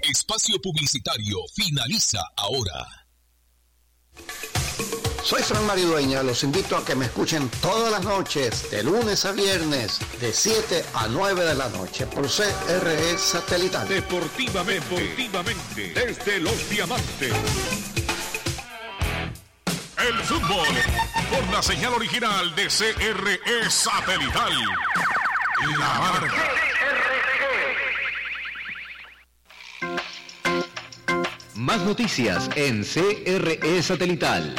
Espacio publicitario finaliza ahora. Soy Fran Maridueña, los invito a que me escuchen todas las noches, de lunes a viernes, de 7 a 9 de la noche, por CRE Satelital. Deportivamente, desde Los Diamantes. El fútbol, por la señal original de CRE Satelital. La marca. Más noticias en CRE Satelital.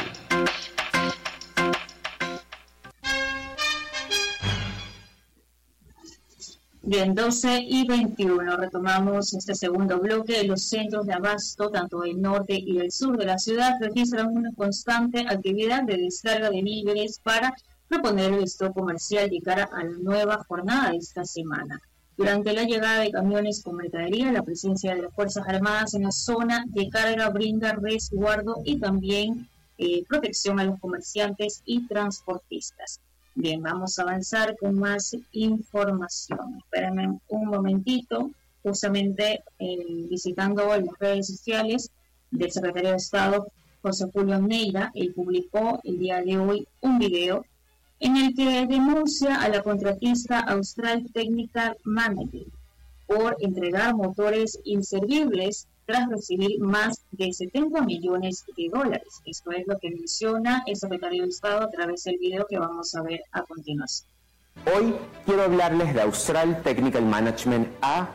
Bien, 12:21. Retomamos este segundo bloque. Los centros de abasto, tanto del norte y del sur de la ciudad, registran una constante actividad de descarga de víveres para proponer el stock comercial de cara a la nueva jornada de esta semana. Durante la llegada de camiones con mercadería, la presencia de las Fuerzas Armadas en la zona de carga brinda resguardo y también protección a los comerciantes y transportistas. Bien, vamos a avanzar con más información. Espérenme un momentito. Justamente visitando las redes sociales del secretario de Estado, José Julio Neira, él publicó el día de hoy un video en el que denuncia a la contratista Austral Technical Management por entregar motores inservibles tras recibir más de 70 millones de dólares. Esto es lo que menciona el secretario de Estado a través del video que vamos a ver a continuación. Hoy quiero hablarles de Austral Technical Management,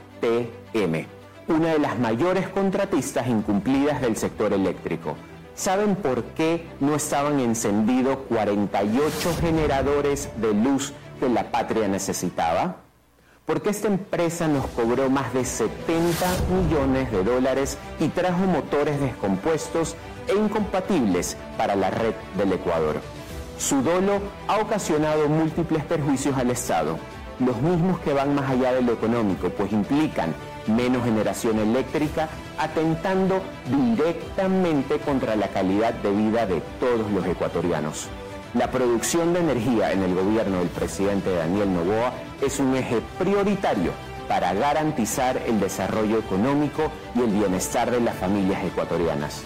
ATM, una de las mayores contratistas incumplidas del sector eléctrico. ¿Saben por qué no estaban encendidos 48 generadores de luz que la patria necesitaba? Porque esta empresa nos cobró más de 70 millones de dólares y trajo motores descompuestos e incompatibles para la red del Ecuador. Su dolo ha ocasionado múltiples perjuicios al Estado, los mismos que van más allá de lo económico, pues implican menos generación eléctrica, atentando directamente contra la calidad de vida de todos los ecuatorianos. La producción de energía en el gobierno del presidente Daniel Noboa es un eje prioritario para garantizar el desarrollo económico y el bienestar de las familias ecuatorianas.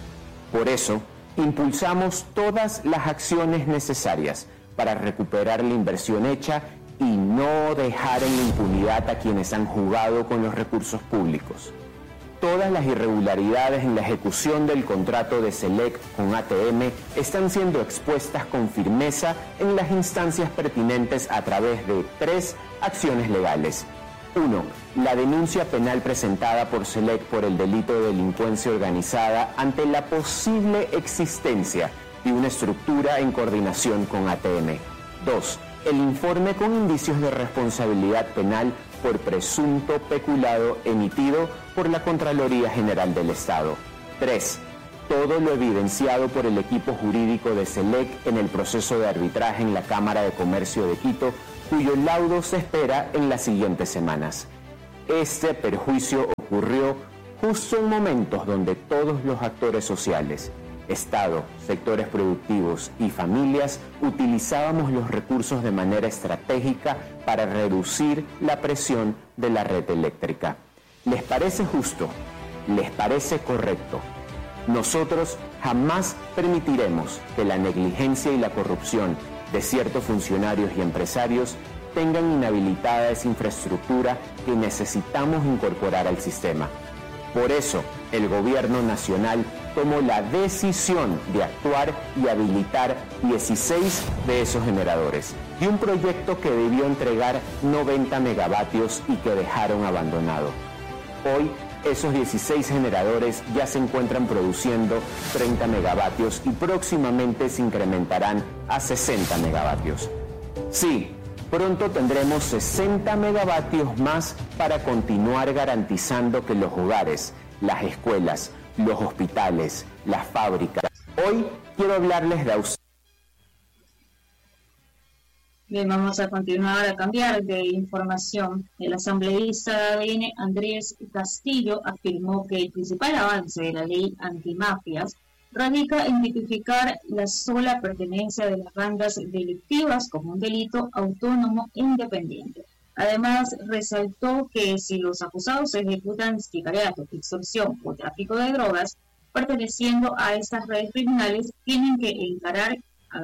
Por eso, impulsamos todas las acciones necesarias para recuperar la inversión hecha y no dejar en la impunidad a quienes han jugado con los recursos públicos. Todas las irregularidades en la ejecución del contrato de SELEC con ATM están siendo expuestas con firmeza en las instancias pertinentes a través de 3 acciones legales. 1. La denuncia penal presentada por SELEC por el delito de delincuencia organizada ante la posible existencia de una estructura en coordinación con ATM. 2. El informe con indicios de responsabilidad penal por presunto peculado emitido por la Contraloría General del Estado. 3. Todo lo evidenciado por el equipo jurídico de SELEC en el proceso de arbitraje en la Cámara de Comercio de Quito, cuyo laudo se espera en las siguientes semanas. Este perjuicio ocurrió justo en momentos donde todos los actores sociales, Estado, sectores productivos y familias utilizábamos los recursos de manera estratégica para reducir la presión de la red eléctrica. ¿Les parece justo? ¿Les parece correcto? Nosotros jamás permitiremos que la negligencia y la corrupción de ciertos funcionarios y empresarios tengan inhabilitada esa infraestructura que necesitamos incorporar al sistema. Por eso, el Gobierno Nacional tomó la decisión de actuar y habilitar 16 de esos generadores y un proyecto que debió entregar 90 megavatios y que dejaron abandonado. Hoy, esos 16 generadores ya se encuentran produciendo 30 megavatios y próximamente se incrementarán a 60 megavatios. Sí, pronto tendremos 60 megavatios más para continuar garantizando que los hogares, las escuelas, los hospitales, las fábricas. Hoy quiero hablarles de Bien, vamos a continuar a cambiar de información. El asambleísta de ADN, Andrés Castillo, afirmó que el principal avance de la ley antimafias radica en tipificar la sola pertenencia de las bandas delictivas como un delito autónomo e independiente. Además, resaltó que si los acusados ejecutan sicariato, extorsión o tráfico de drogas, perteneciendo a estas redes criminales, tienen que encarar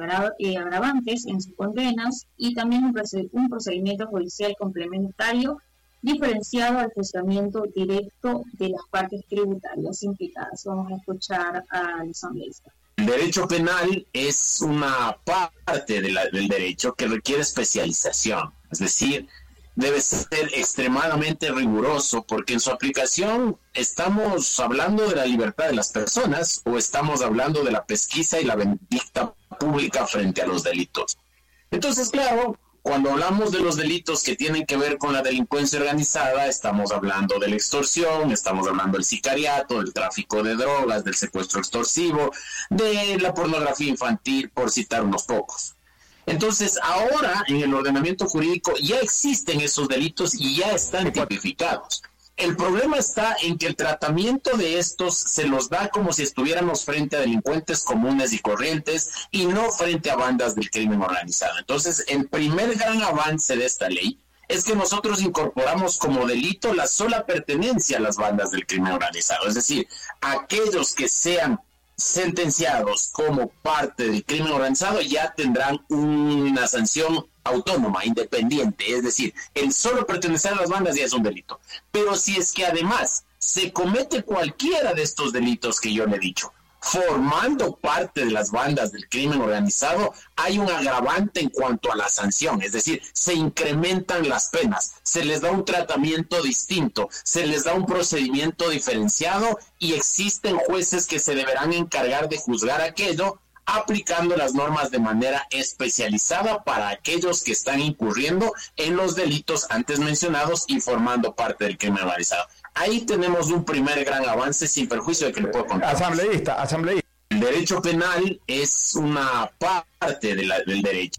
agravantes en sus condenas y también un procedimiento judicial complementario diferenciado al juzgamiento directo de las partes tributarias implicadas. Vamos a escuchar al asambleísta. El derecho penal es una parte del derecho que requiere especialización, es decir, debe ser extremadamente riguroso porque en su aplicación estamos hablando de la libertad de las personas o estamos hablando de la pesquisa y la vindicta pública frente a los delitos. Entonces, claro, cuando hablamos de los delitos que tienen que ver con la delincuencia organizada, estamos hablando de la extorsión, estamos hablando del sicariato, del tráfico de drogas, del secuestro extorsivo, de la pornografía infantil, por citar unos pocos. Entonces, ahora en el ordenamiento jurídico ya existen esos delitos y ya están tipificados. El problema está en que el tratamiento de estos se los da como si estuviéramos frente a delincuentes comunes y corrientes y no frente a bandas del crimen organizado. Entonces, el primer gran avance de esta ley es que nosotros incorporamos como delito la sola pertenencia a las bandas del crimen organizado. Es decir, aquellos que sean sentenciados como parte del crimen organizado ya tendrán una sanción autónoma, independiente, es decir, el solo pertenecer a las bandas ya es un delito. Pero si es que además se comete cualquiera de estos delitos que yo le he dicho, formando parte de las bandas del crimen organizado, hay un agravante en cuanto a la sanción, es decir, se incrementan las penas, se les da un tratamiento distinto, se les da un procedimiento diferenciado y existen jueces que se deberán encargar de juzgar aquello aplicando las normas de manera especializada para aquellos que están incurriendo en los delitos antes mencionados y formando parte del crimen organizado. Ahí tenemos un primer gran avance sin perjuicio de que le puedo contar. Asambleísta. El derecho penal es una parte del derecho.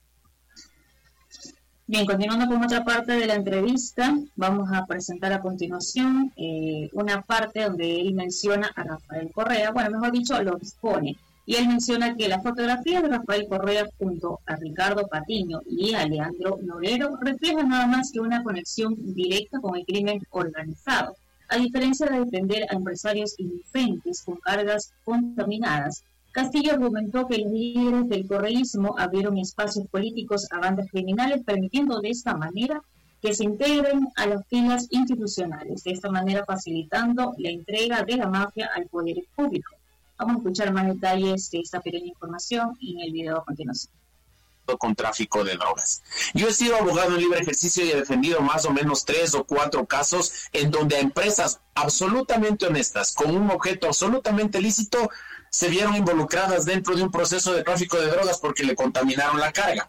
Bien, continuando con otra parte de la entrevista, vamos a presentar a continuación una parte donde él menciona a Rafael Correa, bueno, mejor dicho, lo expone. Y él menciona que la fotografía de Rafael Correa junto a Ricardo Patiño y a Leandro Norero refleja nada más que una conexión directa con el crimen organizado. A diferencia de defender a empresarios inocentes con cargas contaminadas, Castillo argumentó que los líderes del correísmo abrieron espacios políticos a bandas criminales, permitiendo de esta manera que se integren a las filas institucionales, de esta manera facilitando la entrega de la mafia al poder público. Vamos a escuchar más detalles de esta pequeña información en el video a continuación. Con tráfico de drogas. Yo he sido abogado en libre ejercicio y he defendido más o menos 3 o 4 casos en donde a empresas absolutamente honestas, con un objeto absolutamente lícito, se vieron involucradas dentro de un proceso de tráfico de drogas porque le contaminaron la carga.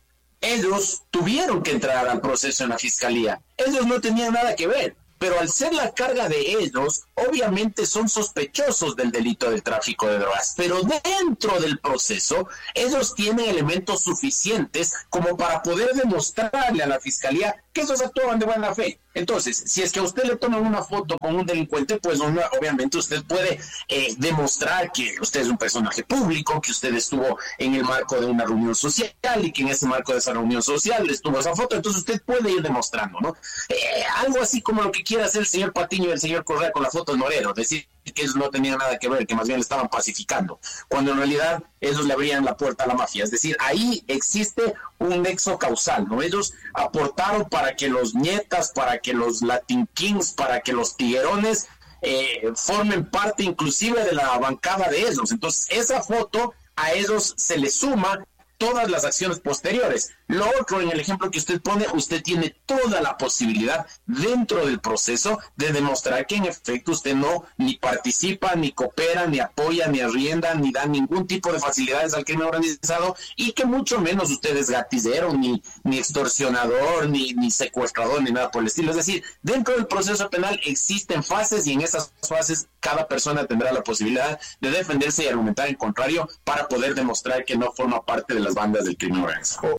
Ellos tuvieron que entrar al proceso en la fiscalía. Ellos no tenían nada que ver. Pero al ser la carga de ellos, obviamente son sospechosos del delito del tráfico de drogas. Pero dentro del proceso, ellos tienen elementos suficientes como para poder demostrarle a la fiscalía que ellos actuaban de buena fe. Entonces, si es que a usted le toman una foto con un delincuente, pues obviamente usted puede demostrar que usted es un personaje público, que usted estuvo en el marco de una reunión social y que en ese marco de esa reunión social estuvo esa foto. Entonces usted puede ir demostrando, ¿no? Algo así como lo que quiere hacer el señor Patiño y el señor Correa con la foto de Norero, decir que ellos no tenían nada que ver, que más bien le estaban pacificando, cuando en realidad ellos le abrían la puerta a la mafia. Es decir, ahí existe un nexo causal, ¿no? Ellos aportaron para que los nietas, para que los Latin Kings, para que los tiguerones formen parte inclusive de la bancada de ellos. Entonces, esa foto a ellos se les suma todas las acciones posteriores. Lo otro, en el ejemplo que usted pone, usted tiene toda la posibilidad dentro del proceso de demostrar que en efecto usted no ni participa, ni coopera, ni apoya, ni arrienda, ni da ningún tipo de facilidades al crimen organizado y que mucho menos usted es gatillero, ni extorsionador, ni secuestrador, ni nada por el estilo. Es decir, dentro del proceso penal existen fases y en esas fases cada persona tendrá la posibilidad de defenderse y argumentar en contrario para poder demostrar que no forma parte de las bandas del crimen organizado.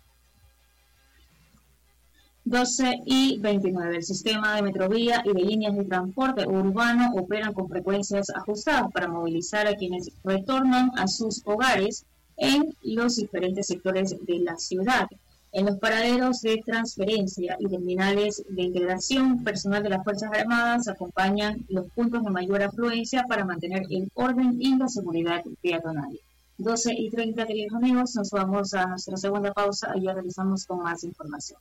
12:29. El sistema de Metrovía y de líneas de transporte urbano operan con frecuencias ajustadas para movilizar a quienes retornan a sus hogares en los diferentes sectores de la ciudad. En los paraderos de transferencia y terminales de integración, personal de las Fuerzas Armadas acompañan los puntos de mayor afluencia para mantener el orden y la seguridad peatonal. 12:30, queridos amigos, nos vamos a nuestra segunda pausa y ya regresamos con más información.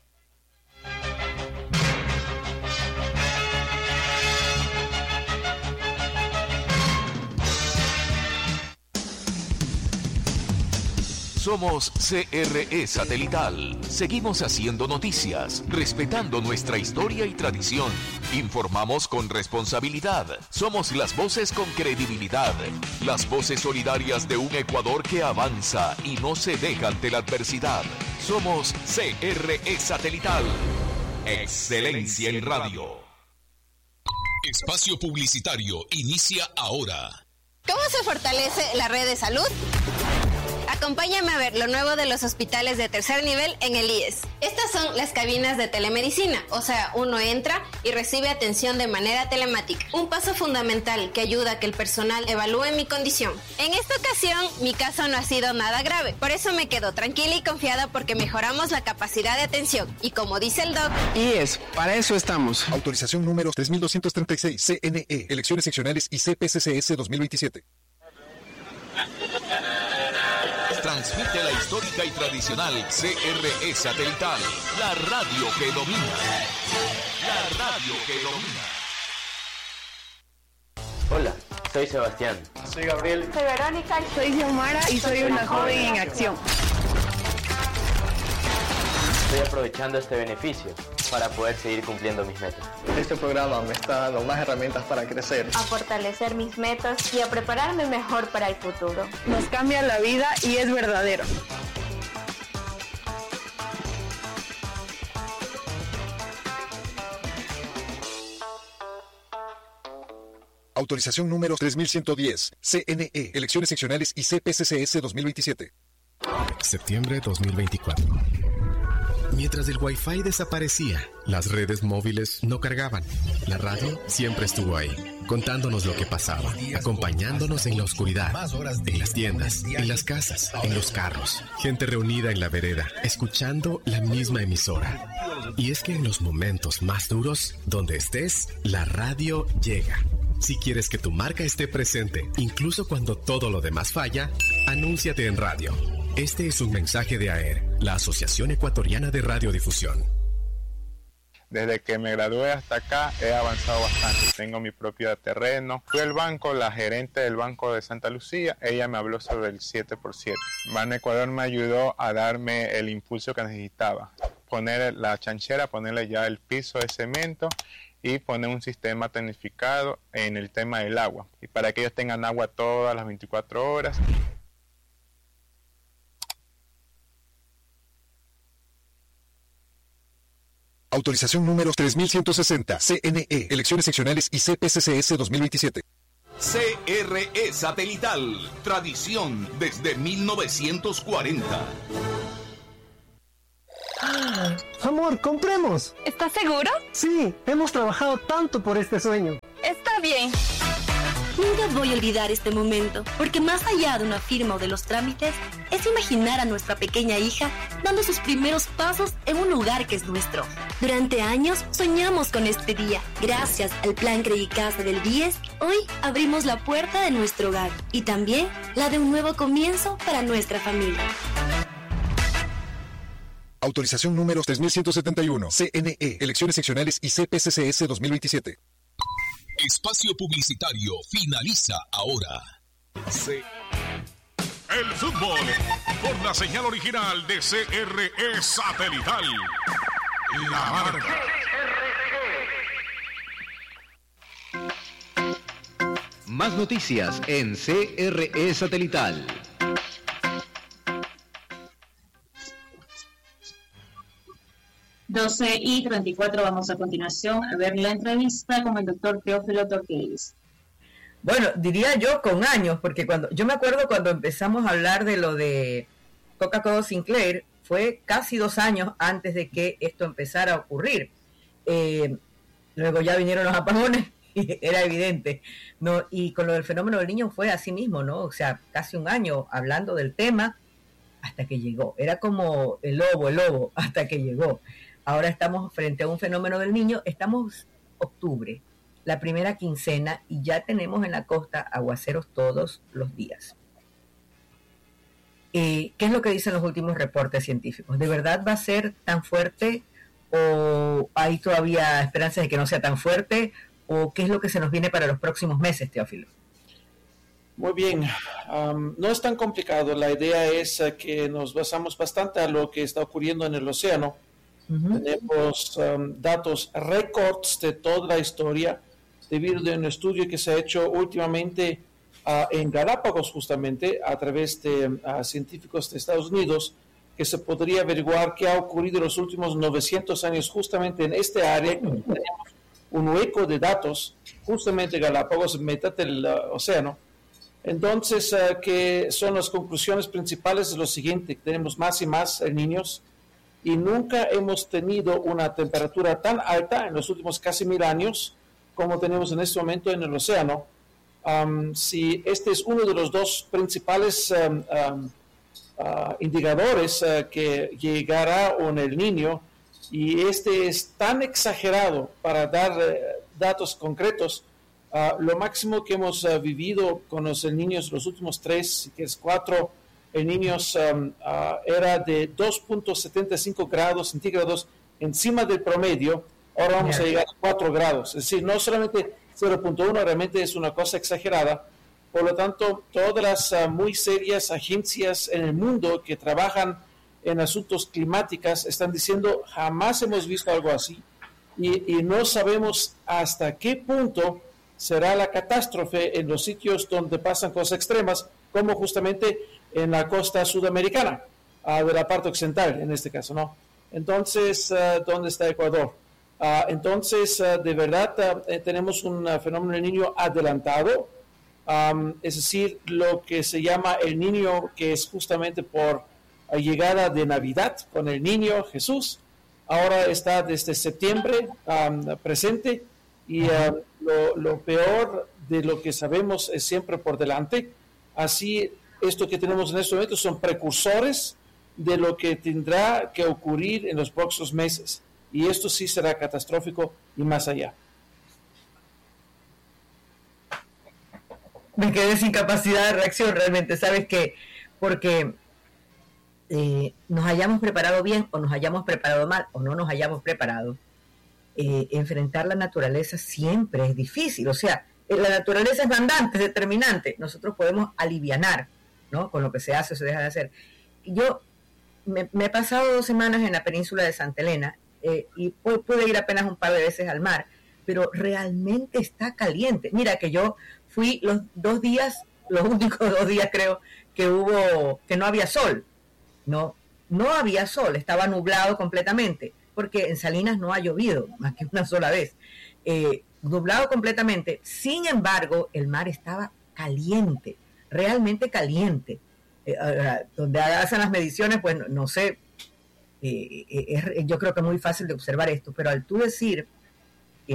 Somos CRE Satelital. Seguimos haciendo noticias, respetando nuestra historia y tradición. Informamos con responsabilidad. Somos las voces con credibilidad. Las voces solidarias de un Ecuador que avanza y no se deja ante la adversidad. Somos CRE Satelital. Excelencia en radio. Espacio publicitario inicia ahora. ¿Cómo se fortalece la red de salud? Acompáñame a ver lo nuevo de los hospitales de tercer nivel en el IES. Estas son las cabinas de telemedicina, o sea, uno entra y recibe atención de manera telemática. Un paso fundamental que ayuda a que el personal evalúe mi condición. En esta ocasión, mi caso no ha sido nada grave, por eso me quedo tranquila y confiada porque mejoramos la capacidad de atención. Y como dice el doc... IES, para eso estamos. Autorización número 3236, CNE, Elecciones Seccionales y CPCCS 2027. Transmite la histórica y tradicional CRE Satelital, la radio que domina. La radio que domina. Hola, soy Sebastián. Soy Gabriel. Soy Verónica. Soy Xiomara y soy una joven en acción. Estoy aprovechando este beneficio para poder seguir cumpliendo mis metas. Este programa me está dando más herramientas para crecer, a fortalecer mis metas y a prepararme mejor para el futuro. Nos cambia la vida y es verdadero. Autorización número 3110, CNE, Elecciones Seccionales y CPCCS 2027. Septiembre 2024. Mientras el Wi-Fi desaparecía, las redes móviles no cargaban. La radio siempre estuvo ahí, contándonos lo que pasaba, acompañándonos en la oscuridad, en las tiendas, en las casas, en los carros. Gente reunida en la vereda, escuchando la misma emisora. Y es que en los momentos más duros, donde estés, la radio llega. Si quieres que tu marca esté presente, incluso cuando todo lo demás falla, anúnciate en radio. Este es un mensaje de AER, la Asociación Ecuatoriana de Radiodifusión. Desde que me gradué hasta acá he avanzado bastante. Tengo mi propio terreno. Fui al banco, la gerente del Banco de Santa Lucía, ella me habló sobre el 7x7. Ban Ecuador me ayudó a darme el impulso que necesitaba. Poner la chanchera, ponerle ya el piso de cemento y poner un sistema tecnificado en el tema del agua. Y para que ellos tengan agua todas las 24 horas. Autorización número 3160, CNE, Elecciones Seccionales y CPCCS 2027. CRE Satelital, tradición desde 1940. Amor, compremos. ¿Estás seguro? Sí, hemos trabajado tanto por este sueño. Está bien. Nunca voy a olvidar este momento, porque más allá de una firma o de los trámites, es imaginar a nuestra pequeña hija dando sus primeros pasos en un lugar que es nuestro. Durante años soñamos con este día. Gracias al Plan Credicasa del 10, hoy abrimos la puerta de nuestro hogar y también la de un nuevo comienzo para nuestra familia. Autorización número 3171, CNE, Elecciones Seccionales y CPCCS 2027. Espacio publicitario finaliza ahora. El fútbol por la señal original de CRE Satelital. La marca. Más noticias en CRE Satelital. Doce y 34, vamos a continuación a ver la entrevista con el doctor Teófilo Torquelis. Bueno, diría yo con años, porque yo me acuerdo cuando empezamos a hablar de lo de Coca-Cola Sinclair, fue casi 2 años antes de que esto empezara a ocurrir. Luego ya vinieron los apagones y era evidente, ¿no? Y con lo del fenómeno del Niño fue así mismo, ¿no? O sea, casi 1 año hablando del tema hasta que llegó. Era como el lobo, hasta que llegó. Ahora estamos frente a un fenómeno del Niño, estamos octubre, la primera quincena, y ya tenemos en la costa aguaceros todos los días. ¿Qué es lo que dicen los últimos reportes científicos? ¿De verdad va a ser tan fuerte o hay todavía esperanzas de que no sea tan fuerte? ¿O qué es lo que se nos viene para los próximos meses, Teófilo? Muy bien, no es tan complicado. La idea es que nos basamos bastante a lo que está ocurriendo en el océano. Tenemos datos récords de toda la historia debido a un estudio que se ha hecho últimamente en Galápagos, justamente a través de científicos de Estados Unidos, que se podría averiguar qué ha ocurrido en los últimos 900 años justamente en este área. Tenemos un hueco de datos justamente en Galápagos, en mitad del océano. Entonces, que son las conclusiones principales de lo siguiente: tenemos más y más niños y nunca hemos tenido una temperatura tan alta en los últimos casi 1000 años como tenemos en este momento en el océano. Si este es uno de los dos principales indicadores que llegará un El Niño, y este es tan exagerado para dar datos concretos. Lo máximo que hemos vivido con los El Niños los últimos 4 El Niños era de 2.75 grados centígrados encima del promedio. Ahora vamos a llegar a 4 grados. Es decir, no solamente 0.1, realmente es una cosa exagerada. Por lo tanto, todas las muy serias agencias en el mundo que trabajan en asuntos climáticos están diciendo jamás hemos visto algo así, y no sabemos hasta qué punto será la catástrofe en los sitios donde pasan cosas extremas, como justamente en la costa sudamericana, de la parte occidental en este caso, ¿no? Entonces, ¿dónde está Ecuador? Entonces, de verdad, tenemos un fenómeno del Niño adelantado, es decir, lo que se llama El Niño, que es justamente por llegada de Navidad con el Niño Jesús. Ahora está desde septiembre presente, y lo peor de lo que sabemos es siempre por delante. Así, esto que tenemos en estos momentos son precursores de lo que tendrá que ocurrir en los próximos meses, y esto sí será catastrófico y más allá. Me quedé sin capacidad de reacción realmente, ¿sabes qué? Porque nos hayamos preparado bien o nos hayamos preparado mal o no nos hayamos preparado, enfrentar la naturaleza siempre es difícil. O sea, la naturaleza es mandante, es determinante. Nosotros podemos alivianar, ¿no?, con lo que se hace o se deja de hacer. Yo me he pasado 2 semanas en la península de Santa Elena, y pude ir apenas un par de veces al mar, pero realmente está caliente. Mira que yo fui los únicos 2 días creo que no había sol. No había sol, estaba nublado completamente, porque en Salinas no ha llovido más que una sola vez. Nublado completamente. Sin embargo, el mar estaba caliente, realmente caliente. Donde hacen las mediciones, pues no sé, yo creo que es muy fácil de observar esto, pero al tú decir que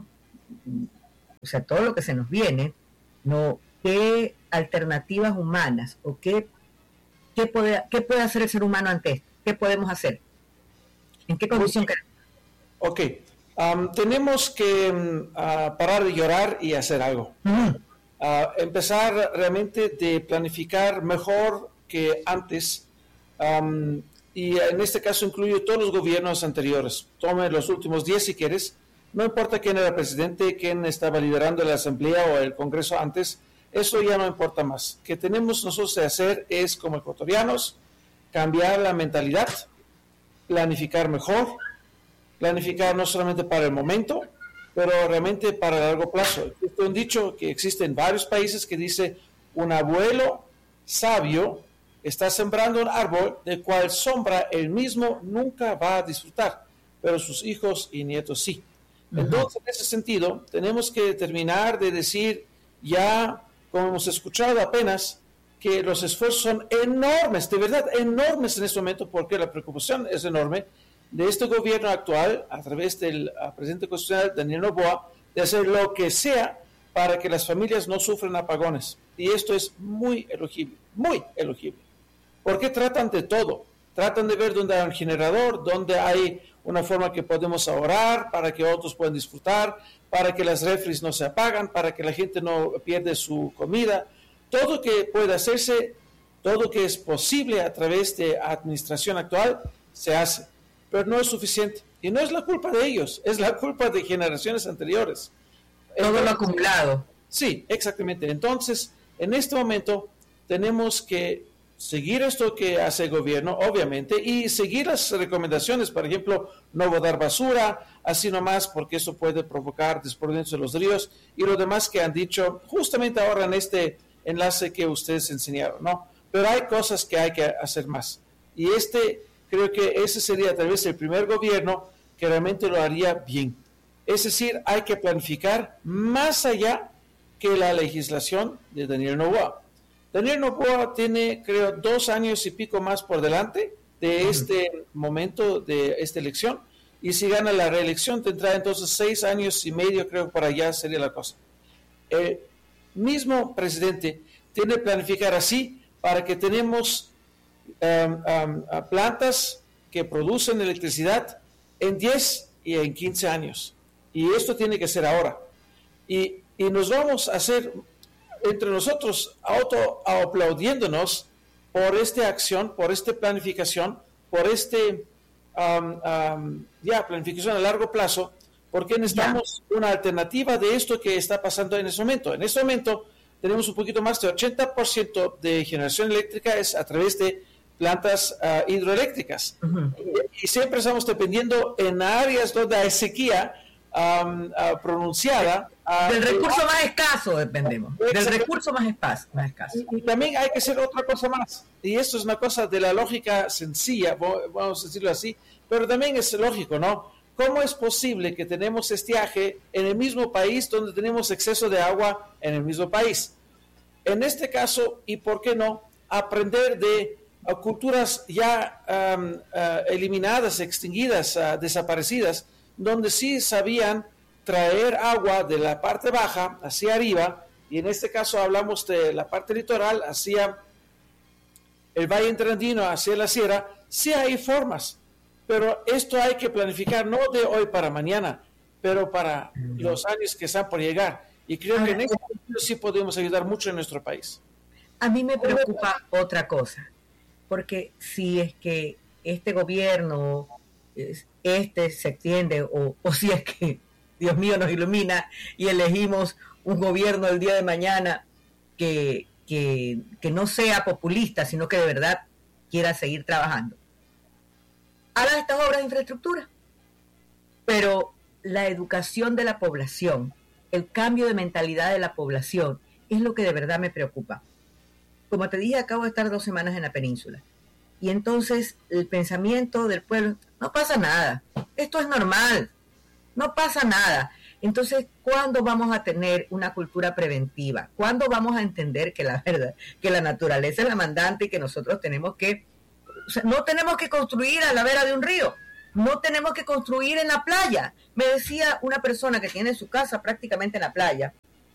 o sea, todo lo que se nos viene, ¿qué alternativas humanas o qué puede hacer el ser humano ante esto? ¿Qué podemos hacer? ¿En qué condición queremos? Ok, tenemos que parar de llorar y hacer algo. Empezar realmente de planificar mejor que antes, y en este caso incluye todos los gobiernos anteriores. Tome los últimos 10 si quieres, no importa quién era presidente, quién estaba liderando la asamblea o el Congreso antes, eso ya no importa más. Que tenemos nosotros de hacer es, como ecuatorianos, cambiar la mentalidad, planificar mejor, planificar no solamente para el momento, pero realmente para el largo plazo. Existe un dicho que existe en varios países que dice: un abuelo sabio está sembrando un árbol de cual sombra él mismo nunca va a disfrutar, pero sus hijos y nietos sí. Entonces, en ese sentido, tenemos que terminar de decir ya, como hemos escuchado apenas, que los esfuerzos son enormes, de verdad enormes en este momento, porque la preocupación es enorme de este gobierno actual, a través del presidente constitucional Daniel Noboa, de hacer lo que sea para que las familias no sufran apagones. Y esto es muy elogible, muy elogible. porque tratan de todo. Tratan de ver dónde hay un generador, dónde hay una forma que podemos ahorrar para que otros puedan disfrutar, para que las refris no se apagan, para que la gente no pierde su comida. Todo que puede hacerse, todo que es posible a través de administración actual, se hace. Pero no es suficiente. Y no es la culpa de ellos, es la culpa de generaciones anteriores. Todo lo acumulado. Sí, exactamente. Entonces, en este momento tenemos que seguir esto que hace el gobierno, obviamente, y seguir las recomendaciones, por ejemplo, no botar basura, así nomás, porque eso puede provocar desbordamientos de los ríos, y lo demás que han dicho justamente ahora en este enlace que ustedes enseñaron, ¿no? Pero hay cosas que hay que hacer más. Y creo que ese sería tal vez el primer gobierno que realmente lo haría bien. Es decir, hay que planificar más allá que la legislación de Daniel Noboa. Daniel Noboa tiene, creo, 2 años y pico más por delante de este momento, de esta elección, y si gana la reelección tendrá entonces 6 años y medio, creo, por allá sería la cosa. El mismo presidente tiene que planificar así para que tenemos plantas que producen electricidad en 10 y en 15 años. Y esto tiene que ser ahora. Y nos vamos a hacer entre nosotros aplaudiéndonos por esta acción, por esta planificación, por planificación a largo plazo, porque necesitamos una alternativa de esto que está pasando en este momento. En este momento tenemos un poquito más de 80% de generación eléctrica es a través de plantas hidroeléctricas. Y siempre estamos dependiendo en áreas donde hay sequía pronunciada. Del recurso más escaso dependemos. Del recurso más escaso. Y también hay que hacer otra cosa más. Y esto es una cosa de la lógica sencilla, vamos a decirlo así, pero también es lógico, ¿no? ¿Cómo es posible que tenemos estiaje en el mismo país donde tenemos exceso de agua en el mismo país? En este caso, y por qué no, aprender de culturas ya eliminadas, extinguidas, desaparecidas, donde sí sabían traer agua de la parte baja hacia arriba, y en este caso hablamos de la parte litoral hacia el Valle Interandino, hacia la sierra. Sí hay formas, pero esto hay que planificar no de hoy para mañana, pero para los años que están por llegar, y creo que en este sentido sí podemos ayudar mucho en nuestro país. A mí me preocupa otra cosa, porque si es que este gobierno se extiende, o si es que Dios mío nos ilumina y elegimos un gobierno el día de mañana que no sea populista, sino que de verdad quiera seguir trabajando, haga estas obras de infraestructura. Pero la educación de la población, el cambio de mentalidad de la población, es lo que de verdad me preocupa. Como te dije, acabo de estar 2 semanas en la península. Y entonces el pensamiento del pueblo, no pasa nada, esto es normal, no pasa nada. Entonces, ¿cuándo vamos a tener una cultura preventiva? ¿Cuándo vamos a entender que la verdad, que la naturaleza es la mandante y que nosotros tenemos que, no tenemos que construir a la vera de un río, no tenemos que construir en la playa? Me decía una persona que tiene su casa prácticamente en la playa,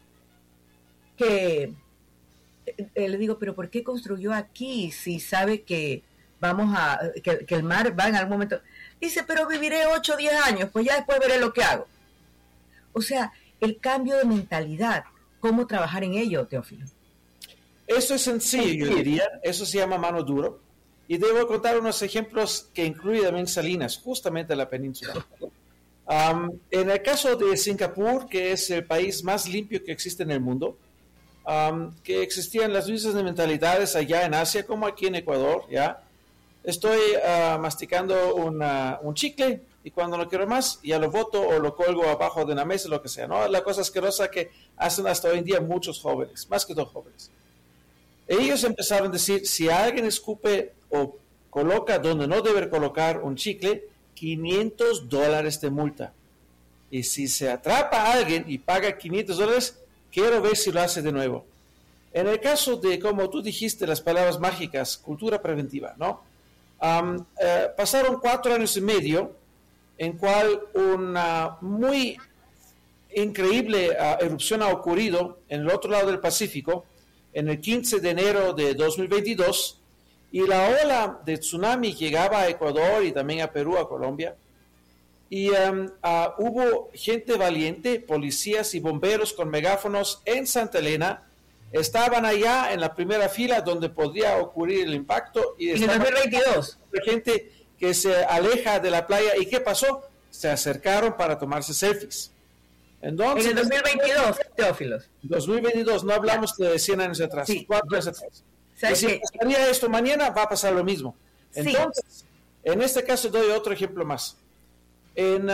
que le digo, pero ¿por qué construyó aquí si sabe que que el mar va en algún momento? Dice, pero viviré 8 o 10 años, pues ya después veré lo que hago. O sea, el cambio de mentalidad, ¿cómo trabajar en ello, Teófilo? Eso es sencillo, yo diría, eso se llama mano duro, y debo contar unos ejemplos que incluyen también Salinas, justamente en la península. En el caso de Singapur, que es el país más limpio que existe en el mundo, que existían las mismas mentalidades allá en Asia como aquí en Ecuador, ¿ya? Estoy masticando un chicle y cuando no quiero más ya lo boto o lo colgo abajo de una mesa, lo que sea, ¿no? La cosa asquerosa que hacen hasta hoy en día muchos jóvenes, más que todos jóvenes. Ellos empezaron a decir, si alguien escupe o coloca donde no debe colocar un chicle, $500 de multa. Y si se atrapa a alguien y paga $500, quiero ver si lo hace de nuevo. En el caso de, como tú dijiste, las palabras mágicas, cultura preventiva, ¿no? Pasaron 4 años y medio en cual una muy increíble erupción ha ocurrido en el otro lado del Pacífico, en el 15 de enero de 2022, y la ola de tsunami llegaba a Ecuador y también a Perú, a Colombia. Y hubo gente valiente, policías y bomberos con megáfonos en Santa Elena. Estaban allá en la primera fila donde podría ocurrir el impacto. Y en el 2022. Gente que se aleja de la playa. ¿Y qué pasó? Se acercaron para tomarse selfies. Entonces, en el 2022, Teófilos. 2022, no hablamos de 100 años atrás, sí, 4 años atrás. Si pasaría esto mañana, va a pasar lo mismo. Entonces, sí. En este caso doy otro ejemplo más. En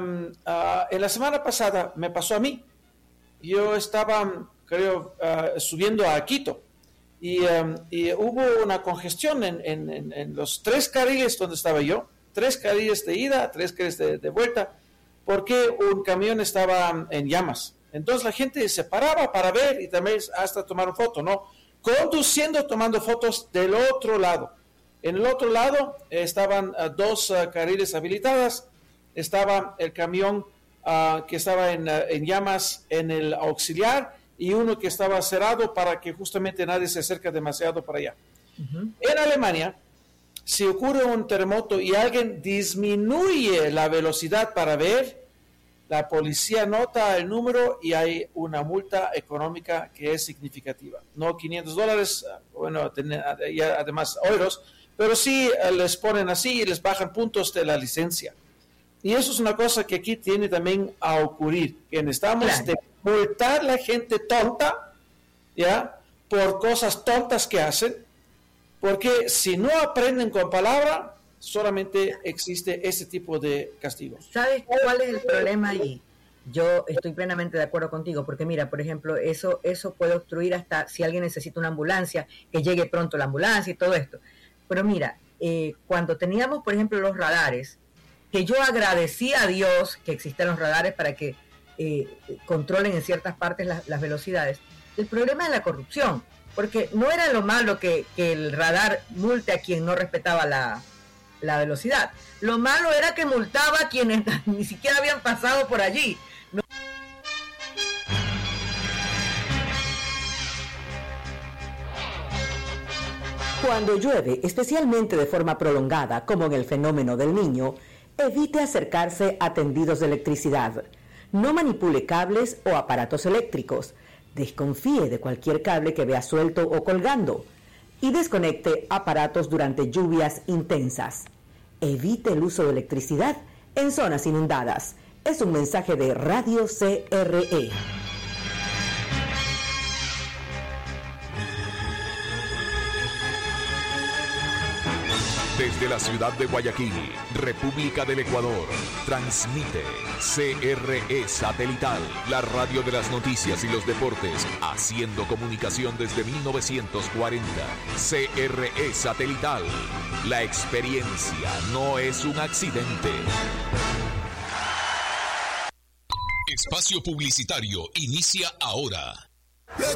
la semana pasada me pasó a mí. Yo estaba, creo, subiendo a Quito y hubo una congestión en los 3 carriles donde estaba yo, 3 carriles de ida, 3 carriles de vuelta, porque un camión estaba en llamas. Entonces la gente se paraba para ver y también hasta tomar una foto, ¿no? Conduciendo, tomando fotos del otro lado. En el otro lado estaban 2 carriles habilitadas, estaba el camión que estaba en llamas en el auxiliar y uno que estaba cerrado para que justamente nadie se acerque demasiado para allá. En Alemania, si ocurre un terremoto y alguien disminuye la velocidad para ver, la policía nota el número y hay una multa económica que es significativa. No $500, bueno, y además euros, pero sí les ponen así y les bajan puntos de la licencia. Y eso es una cosa que aquí tiene también a ocurrir, que necesitamos de multar a la gente tonta, ¿ya? Por cosas tontas que hacen, porque si no aprenden con palabra, solamente existe ese tipo de castigo. ¿Sabes cuál es el problema ahí? Yo estoy plenamente de acuerdo contigo, porque mira, por ejemplo, eso puede obstruir hasta si alguien necesita una ambulancia, que llegue pronto la ambulancia y todo esto. Pero mira, cuando teníamos, por ejemplo, los radares, que yo agradecí a Dios que existan los radares para que controlen en ciertas partes las velocidades, el problema es la corrupción, porque no era lo malo que el radar multe a quien no respetaba la velocidad. Lo malo era que multaba a quienes ni siquiera habían pasado por allí. No. Cuando llueve, especialmente de forma prolongada, como en el fenómeno del Niño, evite acercarse a tendidos de electricidad. No manipule cables o aparatos eléctricos. Desconfíe de cualquier cable que vea suelto o colgando. Y desconecte aparatos durante lluvias intensas. Evite el uso de electricidad en zonas inundadas. Es un mensaje de Radio CRE. Desde la ciudad de Guayaquil, República del Ecuador, transmite CRE Satelital, la radio de las noticias y los deportes, haciendo comunicación desde 1940. CRE Satelital, la experiencia no es un accidente. Espacio publicitario inicia ahora.